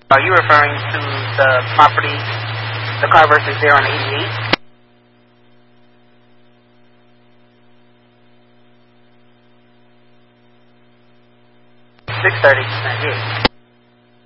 Are you referring to the property, the car versus there on 88? 630, 98.